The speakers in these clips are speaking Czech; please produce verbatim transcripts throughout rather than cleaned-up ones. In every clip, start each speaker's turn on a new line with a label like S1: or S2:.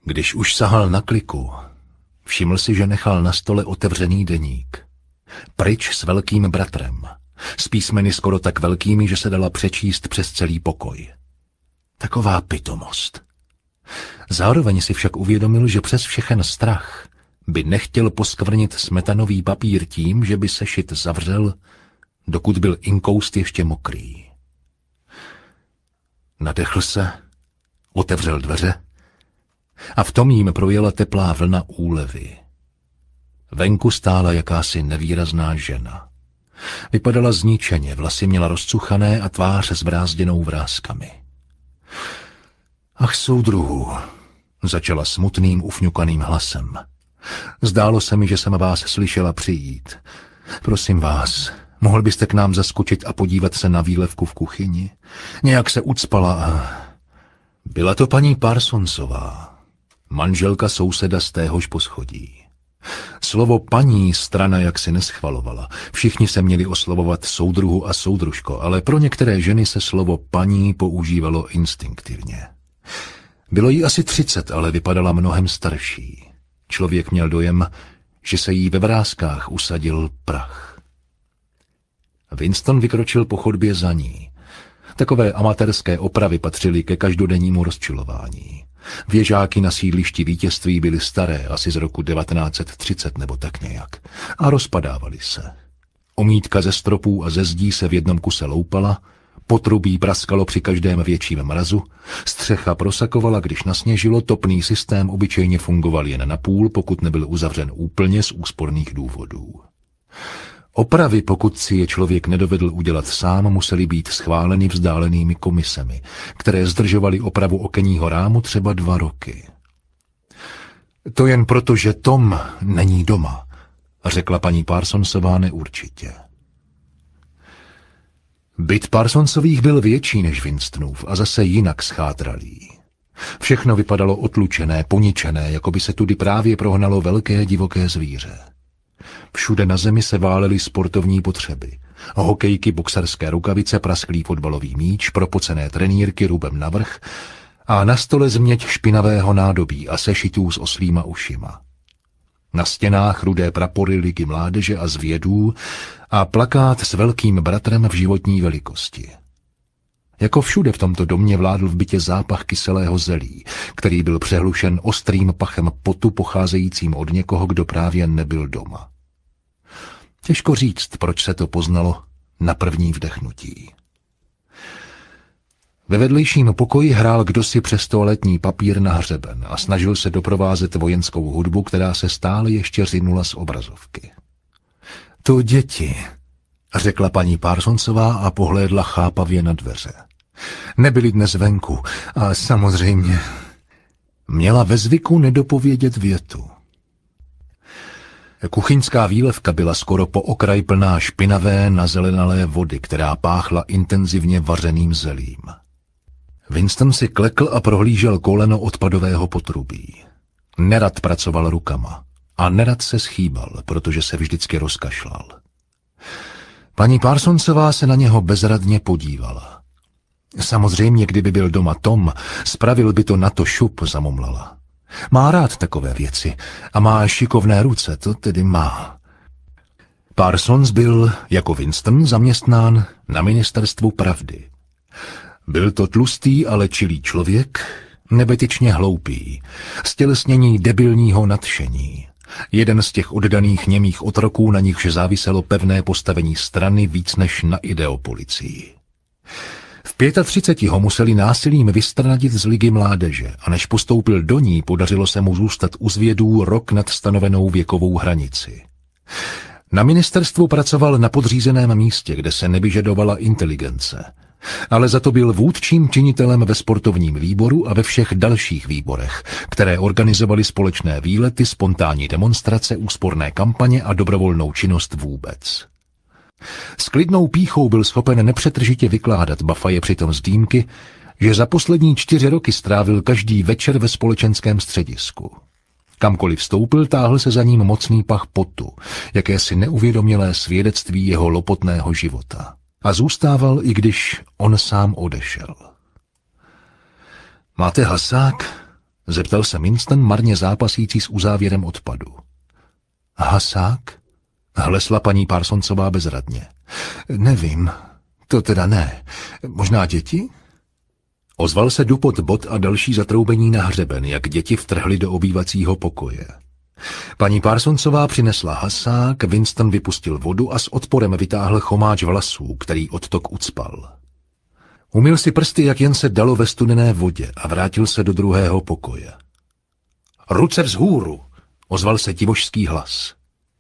S1: Když už sahal na kliku, všiml si, že nechal na stole otevřený deník. Pryč s velkým bratrem, s písmeny skoro tak velkými, že se dala přečíst přes celý pokoj. Taková pitomost. Zároveň si však uvědomil, že přes všechen strach by nechtěl poskvrnit smetanový papír tím, že by sešit zavřel, dokud byl inkoust ještě mokrý. Nadechl se, otevřel dveře a v tom jim projela teplá vlna úlevy. Venku stála jakási nevýrazná žena. Vypadala zničeně, vlasy měla rozcuchané a tvář s brázděnou vrázkami. Ach, soudruhu, začala smutným, ufňukaným hlasem. Zdálo se mi, že jsem vás slyšela přijít. Prosím vás, mohl byste k nám zaskočit a podívat se na výlevku v kuchyni? Nějak se ucpala a... Byla to paní Parsonsová, manželka souseda z téhož poschodí. Slovo paní strana jaksi neschvalovala. Všichni se měli oslovovat soudruhu a soudružko, ale pro některé ženy se slovo paní používalo instinktivně. Bylo jí asi třicet, ale vypadala mnohem starší. Člověk měl dojem, že se jí ve vrázkách usadil prach. Winston vykročil po chodbě za ní. Takové amatérské opravy patřily ke každodennímu rozčilování. Věžáky na sídlišti Vítězství byly staré, asi z roku devatenáct set třicet nebo tak nějak, a rozpadávaly se. Omítka ze stropů a ze zdí se v jednom kuse loupala, potrubí praskalo při každém větším mrazu, střecha prosakovala, když nasněžilo, topný systém obyčejně fungoval jen na půl, pokud nebyl uzavřen úplně z úsporných důvodů. Opravy, pokud si je člověk nedovedl udělat sám, musely být schváleny vzdálenými komisemi, které zdržovaly opravu okenního rámu třeba dva roky. To jen proto, že Tom není doma, řekla paní Parsonsová neurčitě. Byt Parsonsových byl větší než Winstonův a zase jinak schátralý. Všechno vypadalo otlučené, poničené, jako by se tudy právě prohnalo velké divoké zvíře. Všude na zemi se válely sportovní potřeby. Hokejky, boxerské rukavice, prasklý fotbalový míč, propocené trenýrky rubem navrch a na stole změť špinavého nádobí a sešitů s oslíma ušima. Na stěnách rudé prapory ligy mládeže a zvědů a plakát s velkým bratrem v životní velikosti. Jako všude v tomto domě vládl v bytě zápach kyselého zelí, který byl přehlušen ostrým pachem potu pocházejícím od někoho, kdo právě nebyl doma. Těžko říct, proč se to poznalo na první vdechnutí. Ve vedlejším pokoji hrál kdosi přes toaletní papír na hřeben a snažil se doprovázet vojenskou hudbu, která se stále ještě řinula z obrazovky. To děti, řekla paní Parsonsová a pohlédla chápavě na dveře. Nebyli dnes venku a samozřejmě měla ve zvyku nedopovědět větu. Kuchyňská výlevka byla skoro po okraj plná špinavé, nazelenalé vody, která páchla intenzivně vařeným zelím. Winston si klekl a prohlížel koleno odpadového potrubí. Nerad pracoval rukama a nerad se schýbal, protože se vždycky rozkašlal. Paní Parsonsová se na něho bezradně podívala. Samozřejmě, kdyby byl doma Tom, spravil by to na to šup, zamumlala. Má rád takové věci a má šikovné ruce, to tedy má. Parsons byl, jako Winston, zaměstnán na ministerstvu pravdy. Byl to tlustý, ale čilý člověk, nebetyčně hloupý, stělesnění debilního nadšení. Jeden z těch oddaných němých otroků, na nichž záviselo pevné postavení strany víc než na ideopolicii. V třiceti pěti ho museli násilím vystrnadit z ligy mládeže a než postoupil do ní, podařilo se mu zůstat u zvědů rok nad stanovenou věkovou hranici. Na ministerstvu pracoval na podřízeném místě, kde se nevyžadovala inteligence, ale za to byl vůdčím činitelem ve sportovním výboru a ve všech dalších výborech, které organizovaly společné výlety, spontánní demonstrace, úsporné kampaně a dobrovolnou činnost vůbec. S klidnou pýchou byl schopen nepřetržitě vykládat, bafa je přitom z dýmky, že za poslední čtyři roky strávil každý večer ve společenském středisku. Kamkoliv vstoupil, táhl se za ním mocný pach potu, jakési neuvědomělé svědectví jeho lopotného života. A zůstával, i když on sám odešel. Máte hasák? Zeptal se Winston, marně zápasící s uzávěrem odpadu. Hasák? Hlesla paní Parsonsová bezradně. Nevím, to teda ne. Možná děti? Ozval se dupot bot a další zatroubení na hřeben, jak děti vtrhly do obývacího pokoje. Paní Parsonsová přinesla hasák, Winston vypustil vodu a s odporem vytáhl chomáč vlasů, který odtok ucpal. Umyl si prsty, jak jen se dalo ve studené vodě a vrátil se do druhého pokoje. Ruce vzhůru, ozval se divošský hlas.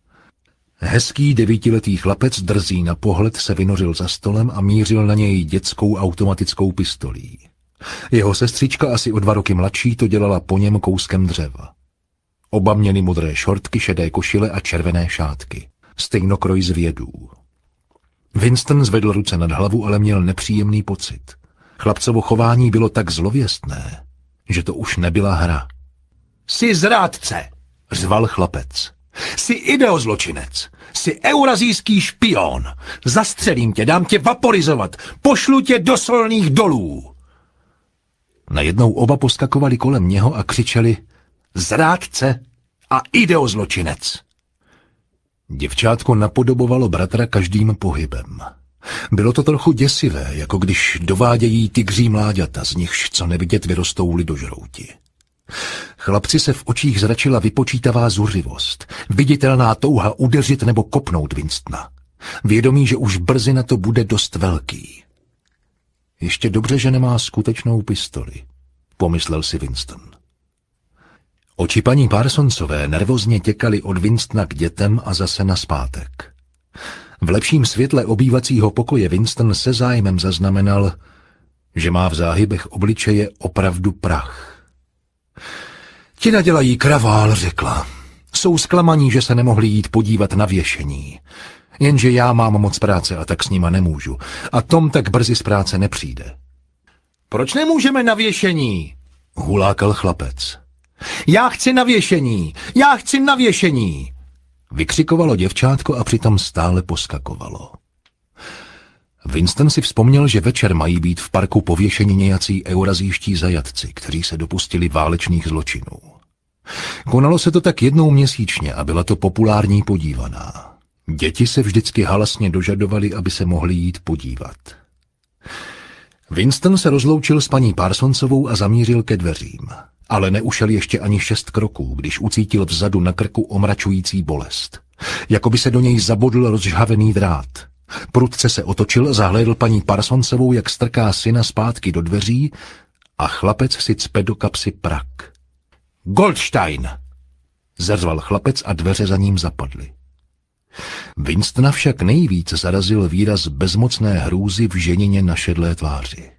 S1: Hezký devítiletý chlapec drzý na pohled se vynořil za stolem a mířil na něj dětskou automatickou pistolí. Jeho sestřička, asi o dva roky mladší, to dělala po něm kouskem dřeva. Oba měli modré šortky, šedé košile a červené šátky. Stejnokroj z vědů. Winston zvedl ruce nad hlavu, ale měl nepříjemný pocit. Chlapcovo chování bylo tak zlověstné, že to už nebyla hra. Jsi zrádce, řval chlapec. Jsi ideozločinec. Jsi eurazijský špion. Zastřelím tě, dám tě vaporizovat. Pošlu tě do solných dolů. Najednou oba poskakovali kolem něho a křičeli zrádce a ideozločinec. Děvčátko napodobovalo bratra každým pohybem. Bylo to trochu děsivé, jako když dovádějí tygří mláďata, z nichž co nevidět vyrostou-li do žrouti. Chlapci se v očích zračila vypočítavá zuřivost, viditelná touha udeřit nebo kopnout Winstona. Vědomí, že už brzy na to bude dost velký. Ještě dobře, že nemá skutečnou pistoli, pomyslel si Winston. Oči paní Parsonsové nervózně těkaly od Winstona k dětem a zase nazpátek. V lepším světle obývacího pokoje Winston se zájmem zaznamenal, že má v záhybech obličeje opravdu prach. Ti nadělají kravál, řekla. Jsou zklamaní, že se nemohli jít podívat na věšení. Jenže já mám moc práce a tak s nima nemůžu. A Tom tak brzy z práce nepřijde. Proč nemůžeme na věšení? Hulákal chlapec. Já chci na věšení! Já chci na věšení! Vykřikovalo děvčátko a přitom stále poskakovalo. Winston si vzpomněl, že večer mají být v parku pověšeni nějací eurazijští zajatci, kteří se dopustili válečných zločinů. Konalo se to tak jednou měsíčně a byla to populární podívaná. Děti se vždycky halasně dožadovaly, aby se mohli jít podívat. Winston se rozloučil s paní Parsonsovou a zamířil ke dveřím. Ale neušel ještě ani šest kroků, když ucítil vzadu na krku omračující bolest. Jako by se do něj zabodl rozžhavený drát. Prudce se otočil, zahlédl paní Parsonsovou, jak strká syna zpátky do dveří a chlapec si cpe do kapsy prak. Goldstein! Zařval chlapec a dveře za ním zapadly. Winstona však nejvíc zarazil výraz bezmocné hrůzy v ženině na šedlé tváři.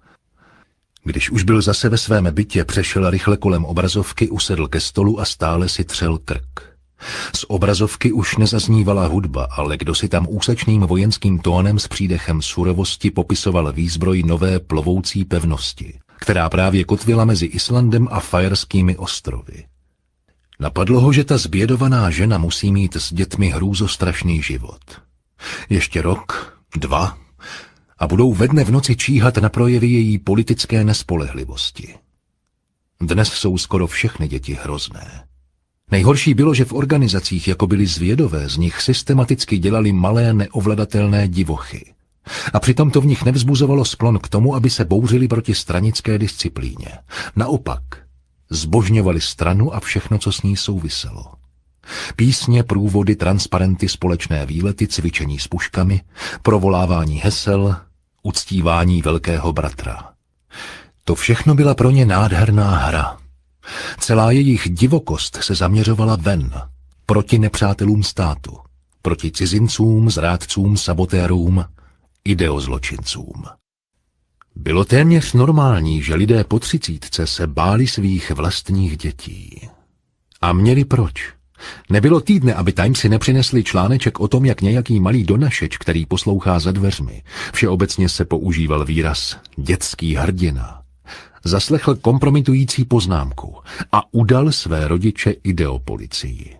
S1: Když už byl zase ve svém bytě, přešel rychle kolem obrazovky, usedl ke stolu a stále si třel krk. Z obrazovky už nezaznívala hudba, ale kdo si tam úsečným vojenským tónem s přídechem surovosti popisoval výzbroj nové plovoucí pevnosti, která právě kotvila mezi Islandem a Fajerskými ostrovy. Napadlo ho, že ta zbědovaná žena musí mít s dětmi hrůzostrašný život. Ještě rok, dva a budou ve dne v noci číhat na projevy její politické nespolehlivosti. Dnes jsou skoro všechny děti hrozné. Nejhorší bylo, že v organizacích, jako byly zvědové, z nich systematicky dělali malé neovladatelné divochy. A přitom to v nich nevzbuzovalo sklon k tomu, aby se bouřili proti stranické disciplíně. Naopak, zbožňovali stranu a všechno, co s ní souviselo. Písně, průvody, transparenty, společné výlety, cvičení s puškami, provolávání hesel, uctívání velkého bratra. To všechno byla pro ně nádherná hra. Celá jejich divokost se zaměřovala ven, proti nepřátelům státu, proti cizincům, zrádcům, sabotérům, ideozločincům. Bylo téměř normální, že lidé po třicítce se báli svých vlastních dětí. A měli proč. Nebylo týdne, aby Timesy nepřinesli článeček o tom, jak nějaký malý donašeč, který poslouchá za dveřmi, všeobecně se používal výraz dětský hrdina, zaslechl kompromitující poznámku a udal své rodiče ideopolicii.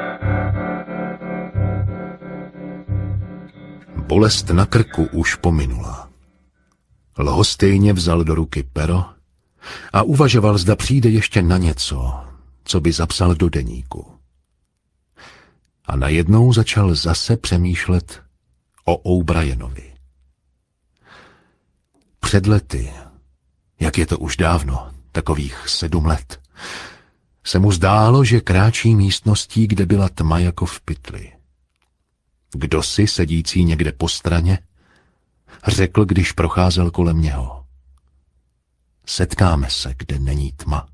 S1: Bolest na krku už pominula. Lhostejně vzal do ruky pero a uvažoval, zda přijde ještě na něco, co by zapsal do deníku. A najednou začal zase přemýšlet o O'Brienovi. Před lety, jak je to už dávno, takových sedm let, se mu zdálo, že kráčí místností, kde byla tma jako v pytli. Kdosi, sedící někde po straně, řekl, když procházel kolem něho: setkáme se, kde není tma.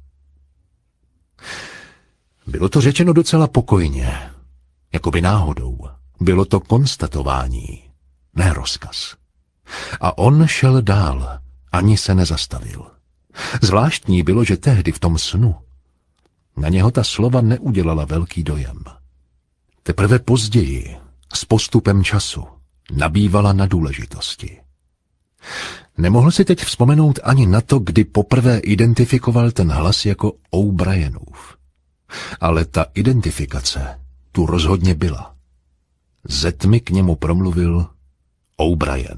S1: Bylo to řečeno docela pokojně, jakoby náhodou. Bylo to konstatování, ne rozkaz. A on šel dál, ani se nezastavil. Zvláštní bylo, že tehdy v tom snu na něho ta slova neudělala velký dojem. Teprve později, s postupem času, nabývala na důležitosti. Nemohl si teď vzpomenout ani na to, kdy poprvé identifikoval ten hlas jako O'Brienův. Ale ta identifikace tu rozhodně byla. Ze tmy k němu promluvil O'Brien.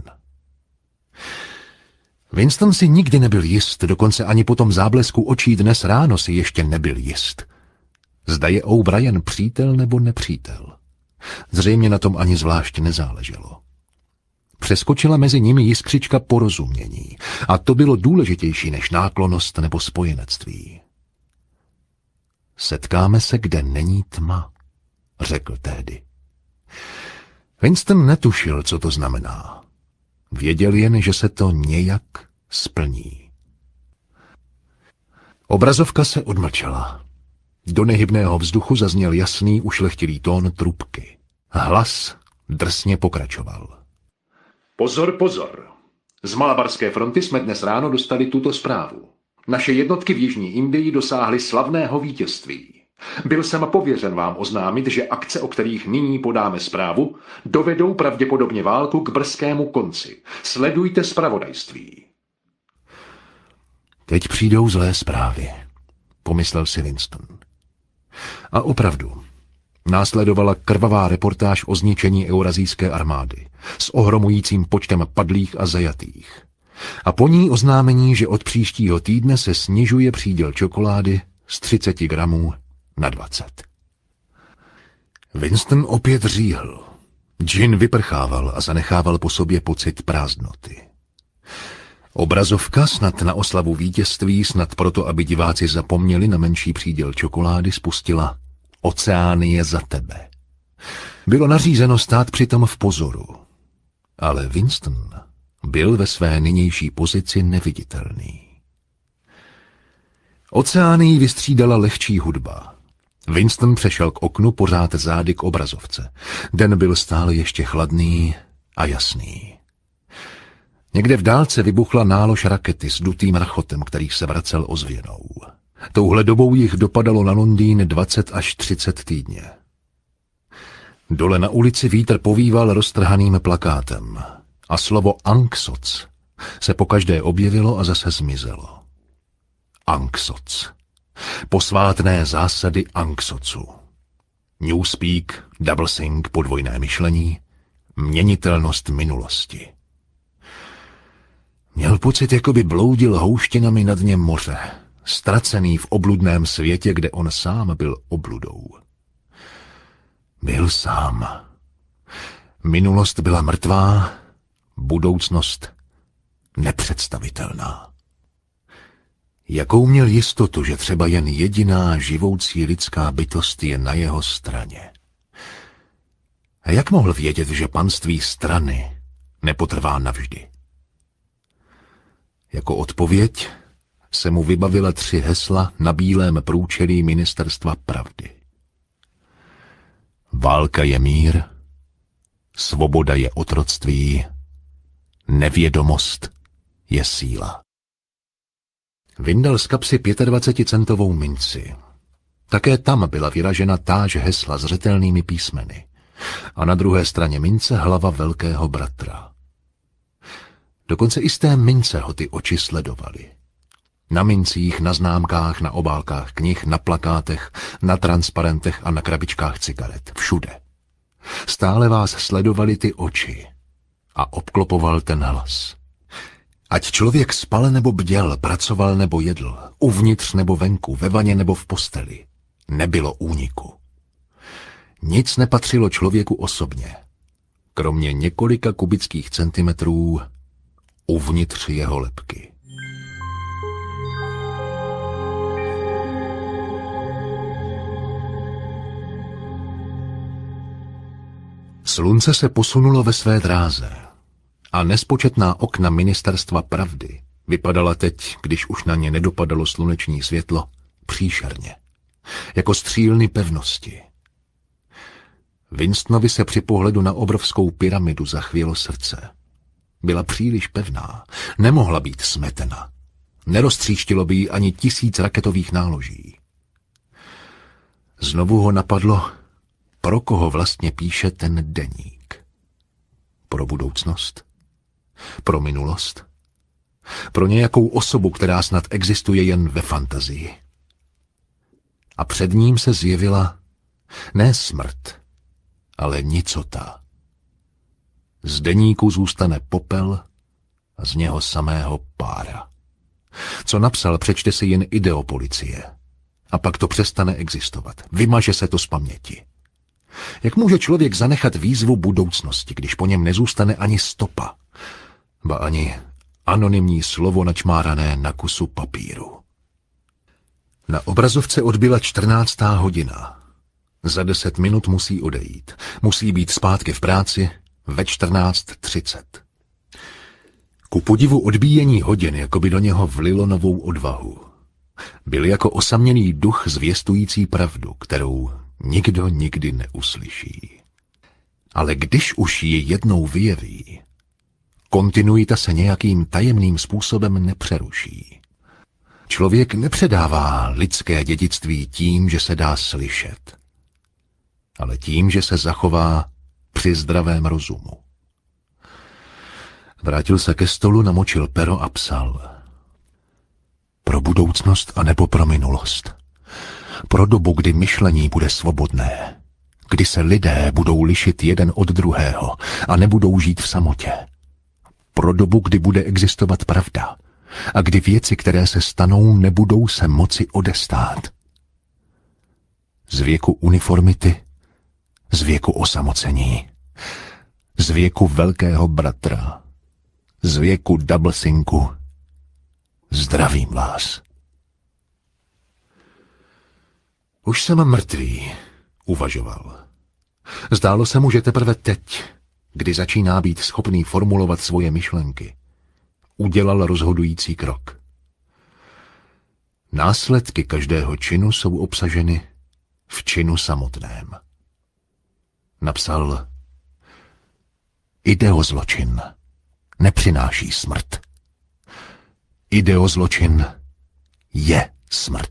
S1: Winston si nikdy nebyl jist, dokonce ani po tom záblesku očí dnes ráno si ještě nebyl jist. Zda je O'Brien přítel nebo nepřítel. Zřejmě na tom ani zvlášť nezáleželo. Přeskočila mezi nimi jiskřička porozumění a to bylo důležitější než náklonnost nebo spojenectví. Setkáme se, kde není tma, řekl tehdy. Winston netušil, co to znamená. Věděl jen, že se to nějak splní. Obrazovka se odmlčela. Do nehybného vzduchu zazněl jasný, ušlechtilý tón trubky. Hlas drsně pokračoval. Pozor, pozor. Z Malabarské fronty jsme dnes ráno dostali tuto zprávu. Naše jednotky v Jižní Indii dosáhly slavného vítězství. Byl jsem pověřen vám oznámit, že akce, o kterých nyní podáme zprávu, dovedou pravděpodobně válku k brzkému konci. Sledujte zpravodajství. Teď přijdou zlé zprávy, pomyslel si Winston. A opravdu, následovala krvavá reportáž o zničení eurazijské armády s ohromujícím počtem padlých a zajatých. A po ní oznámení, že od příštího týdne se snižuje příděl čokolády z třicet gramů na dvacet. Winston opět říhl. Džin vyprchával a zanechával po sobě pocit prázdnoty. Obrazovka snad na oslavu vítězství, snad proto, aby diváci zapomněli na menší příděl čokolády, spustila Oceány je za tebe. Bylo nařízeno stát přitom v pozoru. Ale Winston byl ve své nynější pozici neviditelný. Oceány vystřídala lehčí hudba. Winston přešel k oknu, pořád zády k obrazovce. Den byl stále ještě chladný a jasný. Někde v dálce vybuchla nálož rakety s dutým rachotem, který se vracel ozvěnou. Touhle dobou jich dopadalo na Londýn dvacet až třicet týdně. Dole na ulici vítr povíval roztrhaným plakátem a slovo Anksoc se pokaždé objevilo a zase zmizelo. Anksoc. Posvátné zásady Anksocu. Newspeak, doublesync, podvojné myšlení, měnitelnost minulosti. Měl pocit, jako by bloudil houštinami na dně moře, ztracený v obludném světě, kde on sám byl obludou. Byl sám. Minulost byla mrtvá, budoucnost nepředstavitelná. Jakou měl jistotu, že třeba jen jediná živoucí lidská bytost je na jeho straně? A jak mohl vědět, že panství strany nepotrvá navždy? Jako odpověď se mu vybavila tři hesla na bílém průčelí Ministerstva pravdy. Válka je mír, svoboda je otroctví, nevědomost je síla. Vyndal z kapsy dvaceticentovou minci. Také tam byla vyražena táž hesla zřetelnými písmeny. A na druhé straně mince hlava velkého bratra. Dokonce i z té mince ho ty oči sledovaly. Na mincích, na známkách, na obálkách knih, na plakátech, na transparentech a na krabičkách cigaret. Všude. Stále vás sledovaly ty oči a obklopoval ten hlas. Ať člověk spal nebo bděl, pracoval nebo jedl, uvnitř nebo venku, ve vaně nebo v posteli, nebylo úniku. Nic nepatřilo člověku osobně, kromě několika kubických centimetrů uvnitř jeho lebky. Slunce se posunulo ve své dráze a nespočetná okna ministerstva pravdy vypadala teď, když už na ně nedopadalo sluneční světlo, příšerně, jako střílny pevnosti. Winstonovi se při pohledu na obrovskou pyramidu zachvělo srdce. Byla příliš pevná, nemohla být smetena. Neroztříštilo by ji ani tisíc raketových náloží. Znovu ho napadlo, pro koho vlastně píše ten deník. Pro budoucnost? Pro minulost? Pro nějakou osobu, která snad existuje jen ve fantazii. A před ním se zjevila ne smrt, ale nicota. Z deníku zůstane popel a z něho samého pára. Co napsal, přečte si jen ideopolicie. A pak to přestane existovat. Vymaže se to z paměti. Jak může člověk zanechat výzvu budoucnosti, když po něm nezůstane ani stopa, ba ani anonymní slovo načmárané na kusu papíru? Na obrazovce odbyla čtrnáctá hodina. Za deset minut musí odejít. Musí být zpátky v práci ve čtrnáct třicet. Ku podivu odbíjení hodin, jako by do něho vlilo novou odvahu. Byl jako osamělý duch zvěstující pravdu, kterou nikdo nikdy neuslyší. Ale když už ji jednou vyjeví, kontinuita se nějakým tajemným způsobem nepřeruší. Člověk nepředává lidské dědictví tím, že se dá slyšet, ale tím, že se zachová při zdravém rozumu. Vrátil se ke stolu, namočil pero a psal. Pro budoucnost anebo pro minulost. Pro dobu, kdy myšlení bude svobodné. Kdy se lidé budou lišit jeden od druhého a nebudou žít v samotě. Pro dobu, kdy bude existovat pravda a kdy věci, které se stanou, nebudou se moci odestát. Z věku uniformity, z věku osamocení, z věku velkého bratra, z věku doublesinku. Zdravím vás. Už jsem mrtvý, uvažoval. Zdálo se mu, že teprve teď, kdy začíná být schopný formulovat svoje myšlenky, udělal rozhodující krok. Následky každého činu jsou obsaženy v činu samotném. Napsal: Ideozločin nepřináší smrt. Ideozločin je smrt.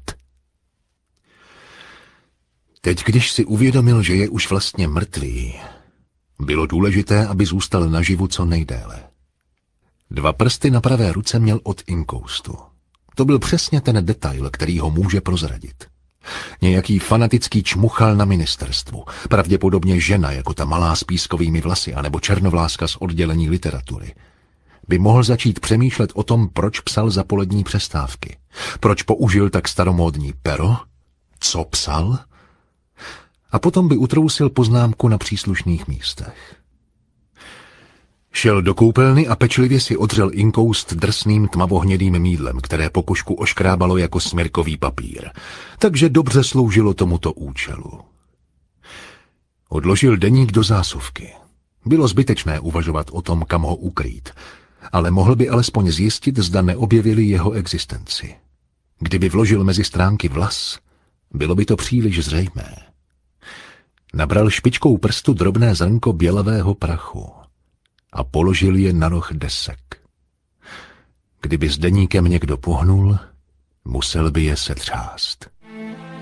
S1: Teď, když si uvědomil, že je už vlastně mrtvý, bylo důležité, aby zůstal naživu co nejdéle. Dva prsty na pravé ruce měl od inkoustu. To byl přesně ten detail, který ho může prozradit. Nějaký fanatický čmuchal na ministerstvu, pravděpodobně žena, jako ta malá s pískovými vlasy, anebo černovláska z oddělení literatury, by mohl začít přemýšlet o tom, proč psal za polední přestávky, proč použil tak staromódní pero, co psal, a potom by utrousil poznámku na příslušných místech. Šel do koupelny a pečlivě si odřel inkoust drsným tmavohnědým mýdlem, které pokožku oškrábalo jako smirkový papír, takže dobře sloužilo tomuto účelu. Odložil deník do zásuvky. Bylo zbytečné uvažovat o tom, kam ho ukrýt, ale mohl by alespoň zjistit, zda neobjevili jeho existenci. Kdyby vložil mezi stránky vlas, bylo by to příliš zřejmé. Nabral špičkou prstu drobné zrnko bělavého prachu a položil je na roh desek. Kdyby s deníkem někdo pohnul, musel by je setřást.